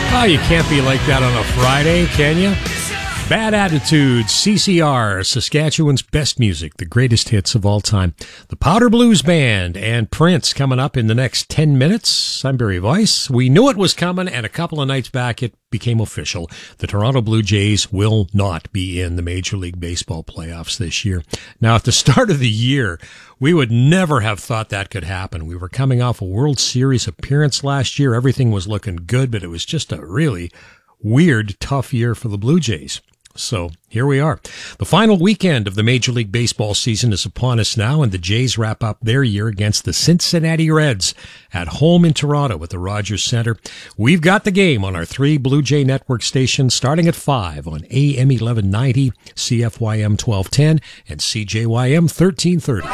Oh, you can't be like that on a Friday, can you? Bad Attitudes, CCR, Saskatchewan's best music, the greatest hits of all time. The Powder Blues Band and Prince coming up in the next 10 minutes. I'm Barry Weiss. We knew it was coming, and a couple of nights back it became official. The Toronto Blue Jays will not be in the Major League Baseball playoffs this year. Now, at the start of the year, we would never have thought that could happen. We were coming off a World Series appearance last year. Everything was looking good, but it was just a really weird, tough year for the Blue Jays. So here we are. The final weekend of the Major League Baseball season is upon us now, and the Jays wrap up their year against the Cincinnati Reds at home in Toronto at the Rogers Centre. We've got the game on our 3 Blue Jay Network stations starting at 5 on AM 1190, CFYM 1210, and CJYM 1330.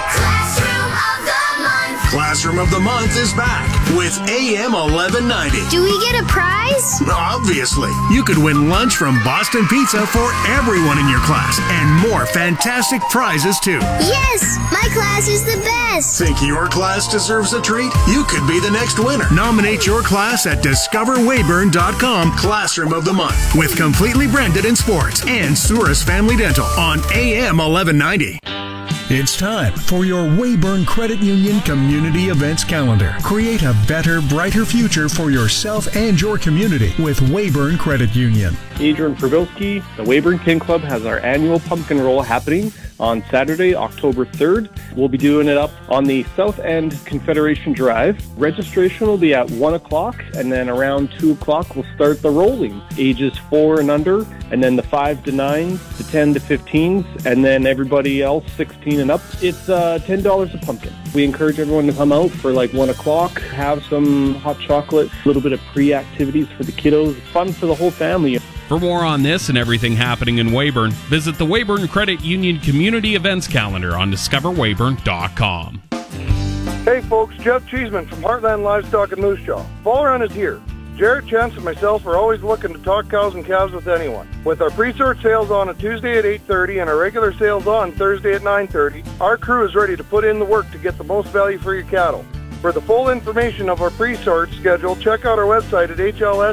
Classroom of the Month is back with AM 1190. Do we get a prize? Obviously. You could win lunch from Boston Pizza for everyone in your class and more fantastic prizes too. Yes! My class is the best! Think your class deserves a treat? You could be the next winner. Nominate your class at discoverweyburn.com Classroom of the Month with Completely Branded in Sports and Souris Family Dental on AM 1190. It's time for your Weyburn Credit Union Community Events Calendar. Create a better, brighter future for yourself and your community with Weyburn Credit Union. Adrian Provilski, the Weyburn Kin Club has our annual pumpkin roll happening on Saturday, October 3rd. We'll be doing it up on the South End Confederation Drive. Registration will be at 1 o'clock, and then around 2 o'clock we'll start the rolling. Ages 4 and under, and then the 5 to 9s, the 10 to 15s, and then everybody else 16 and up. It's $10 a pumpkin. We encourage everyone to come out for like 1 o'clock, have some hot chocolate, a little bit of pre-activities for the kiddos. Fun for the whole family. For more on this and everything happening in Weyburn, visit the Weyburn Credit Union Community Events Calendar on discoverweyburn.com. Hey folks, Jeff Cheeseman from Heartland Livestock in Moose Jaw. Fall run is here. Jared, Chance, and myself are always looking to talk cows and calves with anyone. With our pre-sort sales on a Tuesday at 8:30 and our regular sales on Thursday at 9:30, our crew is ready to put in the work to get the most value for your cattle. For the full information of our pre-sort schedule, check out our website at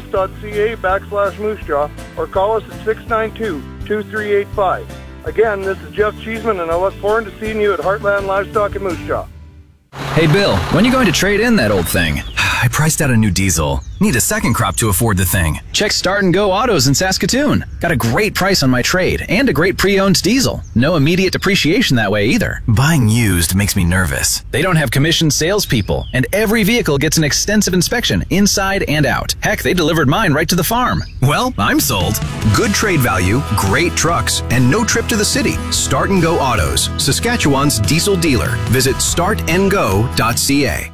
hls.ca/moosejaw or call us at 692-2385. Again, this is Jeff Cheeseman, and I look forward to seeing you at Heartland Livestock in Moose Jaw. Hey, Bill, when are you going to trade in that old thing? I priced out a new diesel. Need a second crop to afford the thing. Check Start and Go Autos in Saskatoon. Got a great price on my trade and a great pre-owned diesel. No immediate depreciation that way either. Buying used makes me nervous. They don't have commissioned salespeople, and every vehicle gets an extensive inspection inside and out. Heck, they delivered mine right to the farm. Well, I'm sold. Good trade value, great trucks, and no trip to the city. Start and Go Autos, Saskatchewan's diesel dealer. Visit startandgo.ca.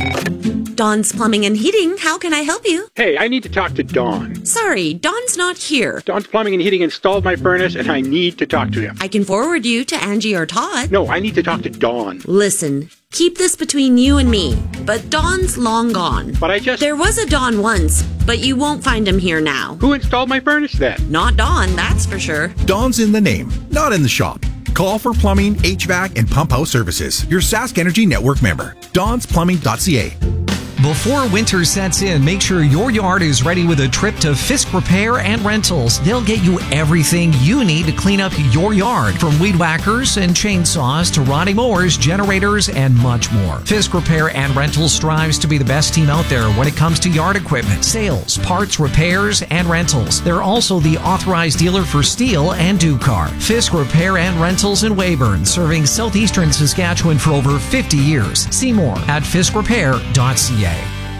Dawn's Plumbing and Heating, how can I help you? Hey, I need to talk to Dawn. Sorry, Dawn's not here. Dawn's Plumbing and Heating installed my furnace, and I need to talk to him. I can forward you to Angie or Todd. No, I need to talk to Dawn. Listen, keep this between you and me, but Dawn's long gone. But There was a Dawn once, but you won't find him here now. Who installed my furnace then? Not Dawn, that's for sure. Dawn's in the name, not in the shop. Call for plumbing, HVAC, and pump house services. Your Sask Energy Network member. DawnsPlumbing.ca. Before winter sets in, make sure your yard is ready with a trip to Fisk Repair and Rentals. They'll get you everything you need to clean up your yard, from weed whackers and chainsaws to riding mowers, generators, and much more. Fisk Repair and Rentals strives to be the best team out there when it comes to yard equipment, sales, parts, repairs, and rentals. They're also the authorized dealer for Steel and Ducar. Fisk Repair and Rentals in Weyburn, serving southeastern Saskatchewan for over 50 years. See more at fiskrepair.ca.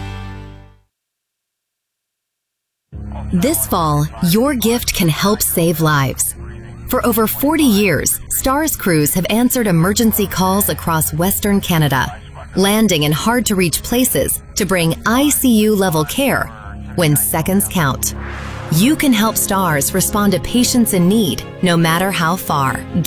This fall, your gift can help save lives. For over 40 years, STARS crews have answered emergency calls across Western Canada, landing in hard-to-reach places to bring ICU-level care when seconds count. You can help STARS respond to patients in need, no matter how far.